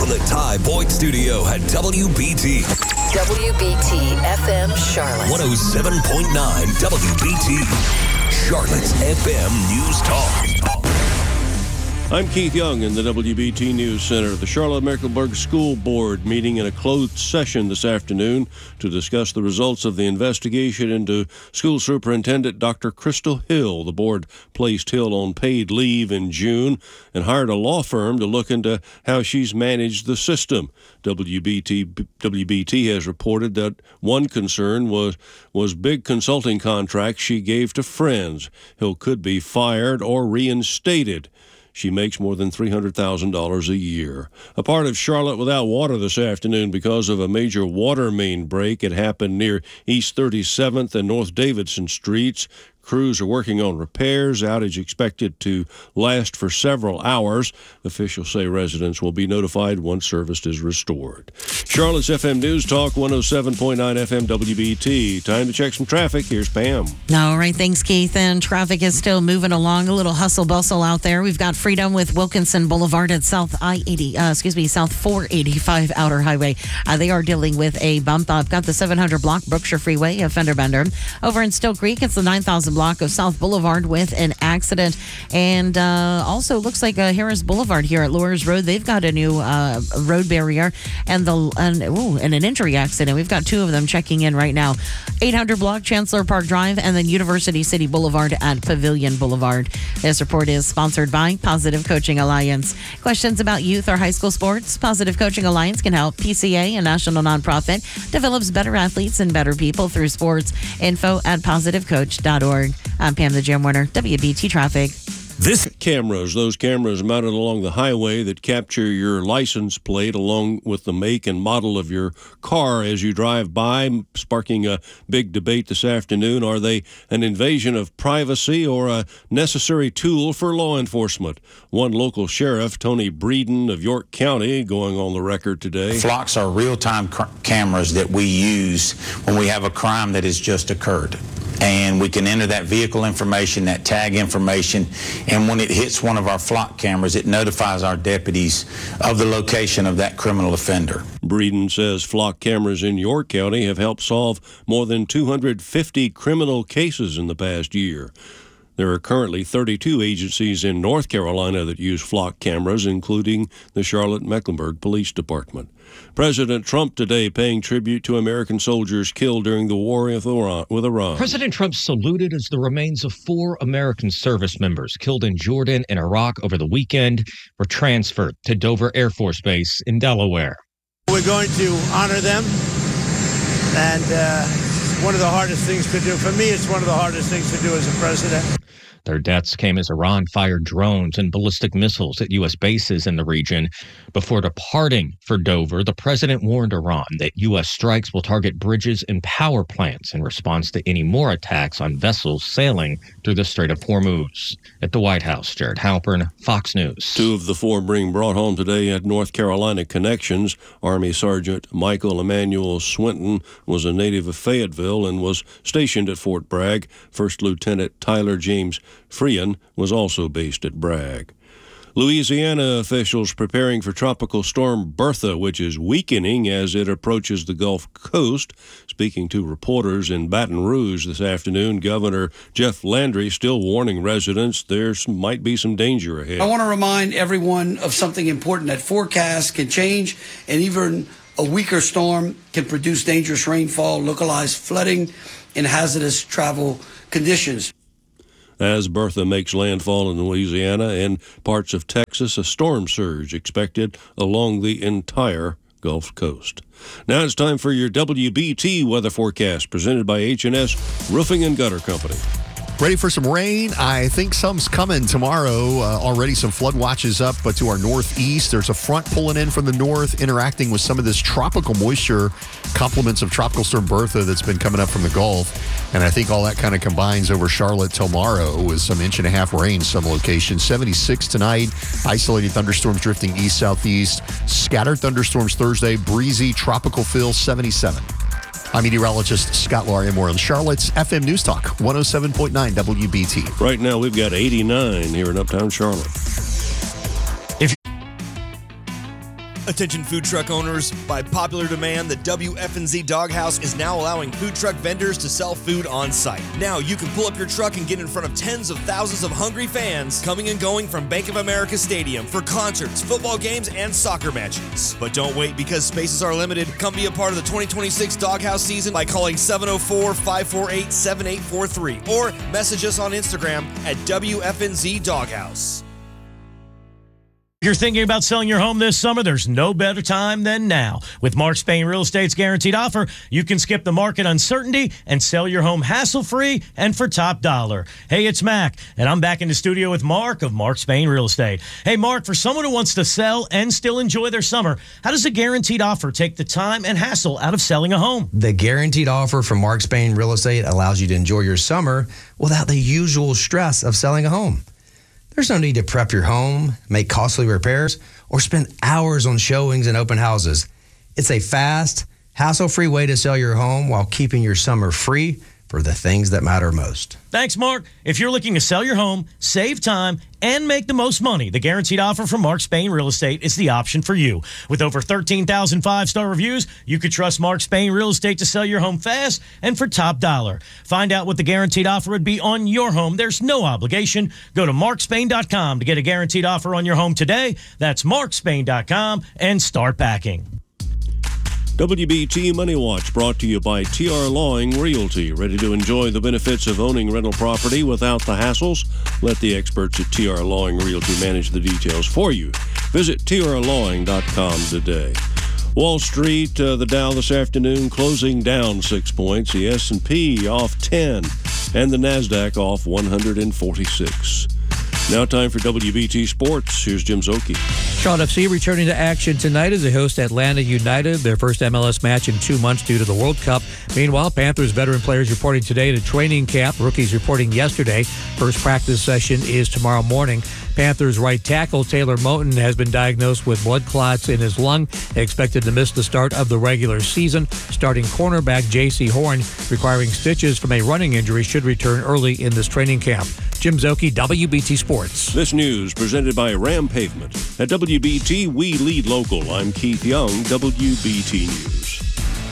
from the Ty Boyd Studio at WBT. WBT FM Charlotte. 107.9 WBT. Charlotte's FM News Talk. I'm Keith Young in the WBT News Center. The Charlotte-Mecklenburg School Board meeting in a closed session this afternoon to discuss the results of the investigation into School Superintendent Dr. Crystal Hill. The board placed Hill on paid leave in June and hired a law firm to look into how she's managed the system. WBT has reported that one concern was big consulting contracts she gave to friends. Hill could be fired or reinstated. She makes more than $300,000 a year. A part of Charlotte without water this afternoon because of a major water main break. It happened near East 37th and North Davidson Streets. Crews are working on repairs. Outage expected to last for several hours. Officials say residents will be notified once service is restored. Charlotte's FM News Talk 107.9 FM WBT. Time to check some traffic. Here's Pam. All right, thanks, Keith. And traffic is still moving along. A little hustle bustle out there. We've got Freedom with Wilkinson Boulevard at South 485 Outer Highway. They are dealing with a bump up. Got the 700 block Brookshire Freeway, a fender bender. Over in Still Creek, it's the 9,000 block of South Boulevard with an accident. And also looks like Harris Boulevard here at Lures Road. They've got a new road barrier and an injury accident. We've got two of them checking in right now. 800 block Chancellor Park Drive and then University City Boulevard at Pavilion Boulevard. This report is sponsored by Positive Coaching Alliance. Questions about youth or high school sports? Positive Coaching Alliance can help. PCA, a national nonprofit, develops better athletes and better people through sports. Info at positivecoach.org. I'm Pam the Jim Warner, WBT Traffic. Those cameras mounted along the highway that capture your license plate along with the make and model of your car as you drive by, sparking a big debate this afternoon. Are they an invasion of privacy or a necessary tool for law enforcement? One local sheriff, Tony Breeden of York County, going on the record today. Flocks are real-time cameras that we use when we have a crime that has just occurred. And we can enter that vehicle information, that tag information, and when it hits one of our flock cameras, it notifies our deputies of the location of that criminal offender. Breeden says flock cameras in York County have helped solve more than 250 criminal cases in the past year. There are currently 32 agencies in North Carolina that use flock cameras, including the Charlotte-Mecklenburg Police Department. President Trump today paying tribute to American soldiers killed during the war with Iran. President Trump saluted as the remains of 4 American service members killed in Jordan and Iraq over the weekend were transferred to Dover Air Force Base in Delaware. We're going to honor them, and one of the hardest things to do. For me, it's one of the hardest things to do as a president. Their deaths came as Iran fired drones and ballistic missiles at U.S. bases in the region. Before departing for Dover, the president warned Iran that U.S. strikes will target bridges and power plants in response to any more attacks on vessels sailing through the Strait of Hormuz. At the White House, Jared Halpern, Fox News. 2 of the 4 being brought home today had North Carolina connections. Army Sergeant Michael Emmanuel Swinton was a native of Fayetteville and was stationed at Fort Bragg. First Lieutenant Tyler James Freehan was also based at Bragg. Louisiana officials preparing for Tropical Storm Bertha, which is weakening as it approaches the Gulf Coast. Speaking to reporters in Baton Rouge this afternoon, Governor Jeff Landry still warning residents there might be some danger ahead. I want to remind everyone of something important, that forecasts can change, and even a weaker storm can produce dangerous rainfall, localized flooding, and hazardous travel conditions. As Bertha makes landfall in Louisiana and parts of Texas, a storm surge expected along the entire Gulf Coast. Now it's time for your WBT weather forecast presented by H&S Roofing and Gutter Company. Ready for some rain? I think some's coming tomorrow. Already some flood watches up, but to our northeast, there's a front pulling in from the north, interacting with some of this tropical moisture, complements of Tropical Storm Bertha that's been coming up from the Gulf. And I think all that kind of combines over Charlotte tomorrow with some 1.5 inch rain some locations. 76 tonight, isolated thunderstorms drifting east-southeast, scattered thunderstorms Thursday, breezy tropical feel 77. I'm meteorologist Scott Larimore on Charlotte's FM News Talk, 107.9 WBT. Right now, we've got 89 here in Uptown Charlotte. Attention food truck owners, by popular demand, the WFNZ Doghouse is now allowing food truck vendors to sell food on site. Now you can pull up your truck and get in front of tens of thousands of hungry fans coming and going from Bank of America Stadium for concerts, football games, and soccer matches. But don't wait, because spaces are limited. Come be a part of the 2026 Doghouse season by calling 704-548-7843 or message us on Instagram at WFNZ Doghouse. If you're thinking about selling your home this summer, there's no better time than now. With Mark Spain Real Estate's guaranteed offer, you can skip the market uncertainty and sell your home hassle-free and for top dollar. Hey, it's Mac, and I'm back in the studio with Mark of Mark Spain Real Estate. Hey, Mark, for someone who wants to sell and still enjoy their summer, how does a guaranteed offer take the time and hassle out of selling a home? The guaranteed offer from Mark Spain Real Estate allows you to enjoy your summer without the usual stress of selling a home. There's no need to prep your home, make costly repairs, or spend hours on showings and open houses. It's a fast, hassle-free way to sell your home while keeping your summer free for the things that matter most. Thanks, Mark. If you're looking to sell your home, save time, and make the most money, the guaranteed offer from Mark Spain Real Estate is the option for you. With over 13,000 five-star reviews, you could trust Mark Spain Real Estate to sell your home fast and for top dollar. Find out what the guaranteed offer would be on your home. There's no obligation. Go to markspain.com to get a guaranteed offer on your home today. That's markspain.com and start packing. WBT Money Watch brought to you by TR Lawing Realty. Ready to enjoy the benefits of owning rental property without the hassles? Let the experts at TR Lawing Realty manage the details for you. Visit trlawing.com today. Wall Street, the Dow this afternoon closing down 6 points. The S&P off 10 and the NASDAQ off 146. Now time for WBT Sports. Here's Jim Szoke. Charlotte FC returning to action tonight as they host Atlanta United, their first MLS match in 2 months due to the World Cup. Meanwhile, Panthers veteran players reporting today to training camp. Rookies reporting yesterday. First practice session is tomorrow morning. Panthers right tackle Taylor Moton has been diagnosed with blood clots in his lung, expected to miss the start of the regular season. Starting cornerback J.C. Horn, requiring stitches from a running injury, should return early in this training camp. Jim Szoke, WBT Sports. This news presented by Ram Pavement. At WBT, we lead local. I'm Keith Young, WBT News.